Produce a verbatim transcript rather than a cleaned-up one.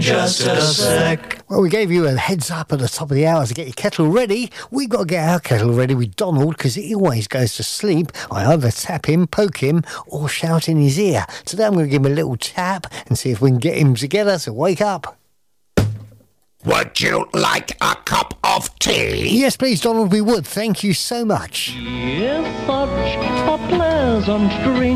just a sec. Well, we gave you a heads up at the top of the hour to get your kettle ready. We've got to get our kettle ready with Donald because he always goes to sleep. I either tap him, poke him, or shout in his ear. Today I'm going to give him a little tap and see if we can get him together to wake up. Would you like a cup of tea? Yes, please, Donald, we would. Thank you so much. Yes, such a pleasant dream.